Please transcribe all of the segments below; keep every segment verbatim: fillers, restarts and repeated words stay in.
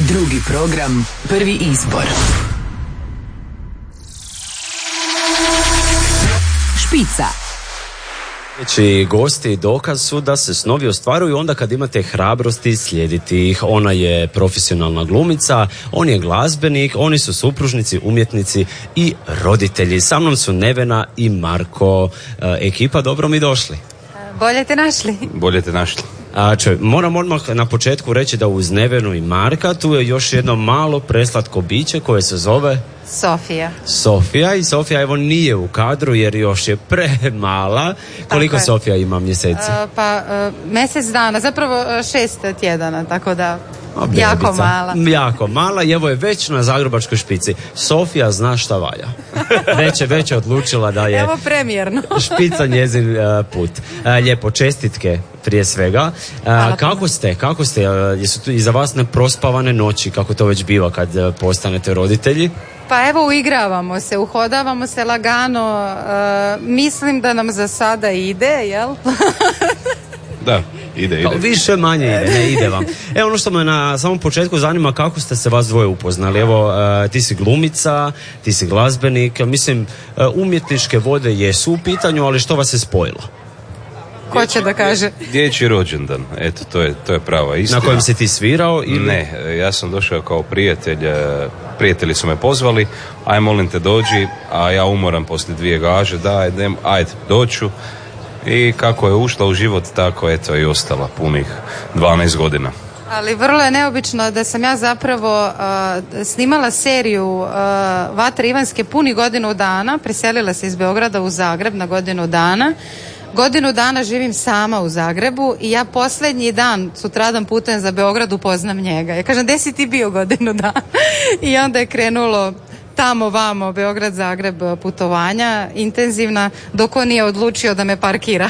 Drugi program, prvi izbor. Špica. Sljedeći gosti dokaz su da se snovi ostvaruju onda kad imate hrabrosti slijediti ih. Ona je profesionalna glumica, on je glazbenik, oni su supružnici, umjetnici i roditelji. Sa mnom su Nevena i Marko. E, ekipa, dobro mi došli. Bolje te našli. Bolje te našli. A, če, moram odmah na početku reći da uz Nevenu i Marka tu je još jedno malo preslatko biće koje se zove Sofija. Sofija. I Sofija evo nije u kadru jer još je premala. Koliko je. Sofija ima mjeseci? Uh, pa uh, mjesec dana, zapravo uh, šest tjedana, tako da A, jako mala. Jako mala i evo je već na zagrebačkoj špici. Sofija zna šta valja. Već je, već je odlučila da je evo premijerno. špica njezin uh, put. Uh, lijepo, čestitke prije svega. Uh, kako ste? Kako ste? Uh, jesu tu iza vas neprospavane noći, kako to već biva kad uh, postanete roditelji? Pa evo uigravamo se, uhodavamo se lagano. Uh, mislim da nam za sada ide, jel? Da, ide, ide. Više manje ide, ne ide vam. Evo ono što me na samom početku zanima, kako ste se vas dvoje upoznali. Evo, uh, ti si glumica, ti si glazbenik, mislim, uh, umjetničke vode jesu u pitanju, ali što vas je spojilo? Ko će da kaže? Dječji rođendan, eto, to je, to je prava istina. Na kojem si ti svirao? Ili? Ne, ja sam došao kao prijatelj, prijatelji su me pozvali, aj molim te dođi, a ja umoram poslije dvije gaže, da, ajde, ajde, doću. I kako je ušla u život, tako eto i ostala punih dvanaest godina. Ali vrlo je neobično da sam ja zapravo uh, snimala seriju uh, Vatre Ivanske puni godinu dana, preselila se iz Beograda u Zagreb na godinu dana. Godinu dana živim sama u Zagrebu i ja posljednji dan sutradan putujem za Beograd, upoznam njega. Ja kažem, gdje si ti bio godinu dana? I onda je krenulo tamo vamo Beograd, Zagreb putovanja intenzivna, dok on nije odlučio da me parkira.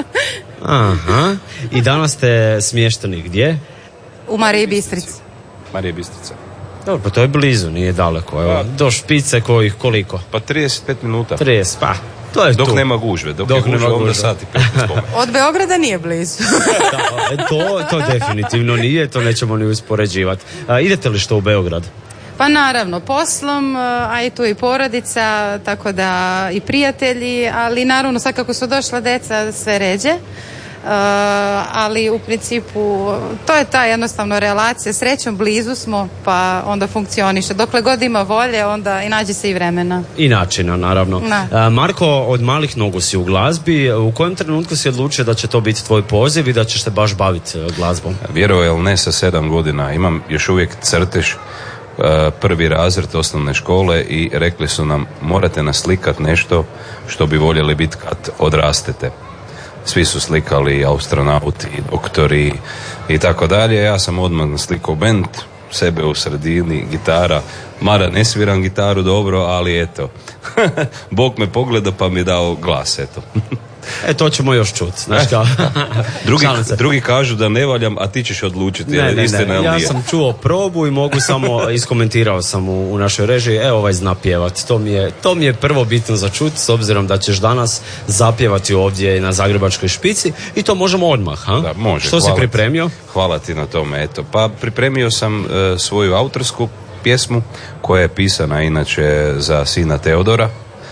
Aha. I danas ste smješteni gdje? U Mariji Bistrici. Marija Bistrica. Dobro, pa to je blizu, nije daleko. Evo, do špice kojih koliko? Pa trideset pet minuta. trideset, pa to je dok tu. nema gužve, dok, dok je gužve, onda gužve. sat i petnaest pola. Od Beograda nije blizu. Da, to, to definitivno nije, to nećemo ni uspoređivati. A, idete li što u Beograd? Pa naravno, poslom, a i tu i porodica, tako da i prijatelji, ali naravno sad kako su došla deca sve ređe. Uh, ali u principu to je ta jednostavno relacija, srećom blizu smo pa onda funkcioniše, dokle god ima volje onda i nađe se i vremena i načina naravno. Na. uh, Marko, od malih nogu si u glazbi, u kojem trenutku si odlučio da će to biti tvoj poziv i da ćeš se baš baviti glazbom? Vjerovao ili ne, sa sedam godina imam još uvijek crtež, uh, prvi razred osnovne škole i rekli su nam morate naslikat nešto što bi voljeli biti kad odrastete. Svi su slikali astronauti, doktori i tako dalje. Ja sam odmah naslikao bend, sebe u sredini, gitara. Mada ne sviram gitaru dobro, ali eto. Bog me pogleda pa mi je dao glas, eto. E, to ćemo još čuti, znaš kao. drugi, drugi kažu da ne valjam, a ti ćeš odlučiti. Ne, ne, istina, ne. Ja sam čuo probu i mogu samo, iskomentirao sam u, u našoj režiji, e, ovaj zna pjevati. To mi je, to mi je prvo bitno za čuti, s obzirom da ćeš danas zapjevati ovdje na Zagrebačkoj špici i to možemo odmah, ha? Da, može. Što si pripremio? Hvala ti na tome, eto. Pa pripremio sam uh, svoju autorsku pjesmu koja je pisana inače za sina Teodora.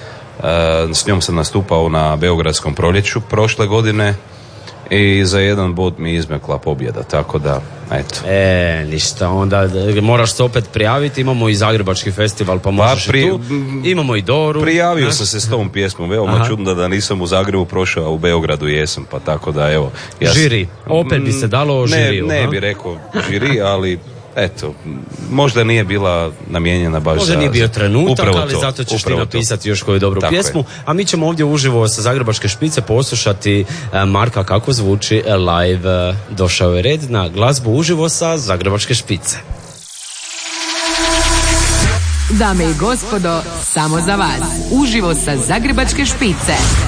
S njom sam nastupao na Beogradskom proljeću prošle godine i za jedan bod mi izmekla pobjeda, tako da, eto. E, ništa, onda moraš se opet prijaviti, imamo i Zagrebački festival, pa možeš pa pri, i tu, imamo i Doru. Prijavio sam se s tom pjesmom, veoma Aha. čudno da nisam u Zagrebu prošao, u Beogradu jesam, pa tako da, evo. Ja žiri, opet bi se dalo žiriju. Ne, ne bi rekao žiri, ali eto, možda nije bila namijenjena baš možda za... nije bio trenutak, ali to, zato ćeš ti to. napisati još koju dobru tako pjesmu. Je. A mi ćemo ovdje uživo sa Zagrebačke špice poslušati uh, Marka kako zvuči live. Uh, došao je red na glazbu uživo sa Zagrebačke špice. Dame i gospodo, samo za vas. Uživo sa Zagrebačke špice.